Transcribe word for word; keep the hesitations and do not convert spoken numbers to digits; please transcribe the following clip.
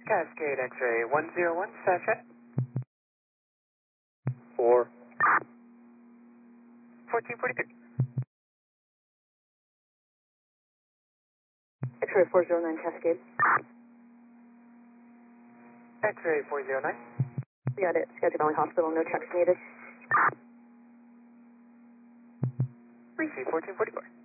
Cascade X-ray one zero one, staff check. Four. fourteen forty-three. X-ray four zero nine Cascade. X-ray four zero nine. We got it. Skagit Valley Hospital, no checks needed. Receive fourteen forty-four.